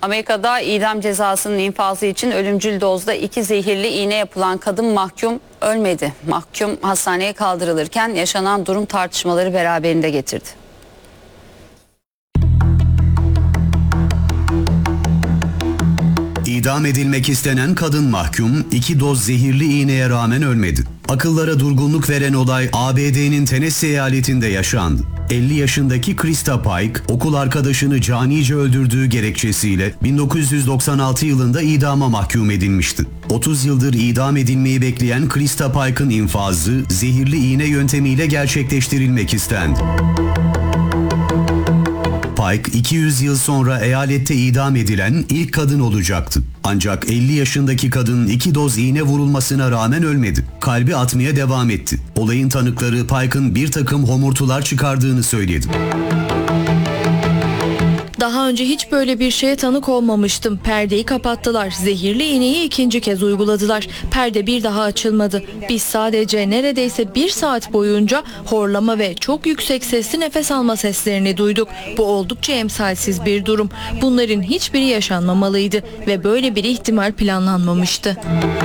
Amerika'da idam cezasının infazı için ölümcül dozda 2 zehirli iğne yapılan kadın mahkum ölmedi. Mahkum hastaneye kaldırılırken yaşanan durum tartışmaları beraberinde getirdi. İdam edilmek istenen kadın mahkum 2 doz zehirli iğneye rağmen ölmedi. Akıllara durgunluk veren olay ABD'nin Tennessee eyaletinde yaşandı. 50 yaşındaki Krista Pike, okul arkadaşını canice öldürdüğü gerekçesiyle 1996 yılında idama mahkum edilmişti. 30 yıldır idam edilmeyi bekleyen Krista Pike'ın infazı zehirli iğne yöntemiyle gerçekleştirilmek istendi. Pike 200 yıl sonra eyalette idam edilen ilk kadın olacaktı. Ancak 50 yaşındaki kadın 2 doz iğne vurulmasına rağmen ölmedi. Kalbi atmaya devam etti. Olayın tanıkları Pike'ın bir takım homurtular çıkardığını söyledi. Daha önce hiç böyle bir şeye tanık olmamıştım. Perdeyi kapattılar. Zehirli iğneyi ikinci kez uyguladılar. Perde bir daha açılmadı. Biz sadece neredeyse 1 saat boyunca horlama ve çok yüksek sesli nefes alma seslerini duyduk. Bu oldukça emsalsiz bir durum. Bunların hiçbiri yaşanmamalıydı ve böyle bir ihtimal planlanmamıştı.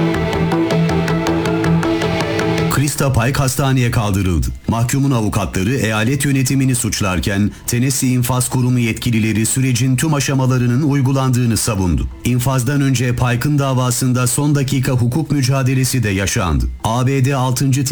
Krista Pike hastaneye kaldırıldı. Mahkumun avukatları eyalet yönetimini suçlarken Tennessee İnfaz Kurumu yetkilileri sürecin tüm aşamalarının uygulandığını savundu. İnfazdan önce Pike'ın davasında son dakika hukuk mücadelesi de yaşandı. ABD 6.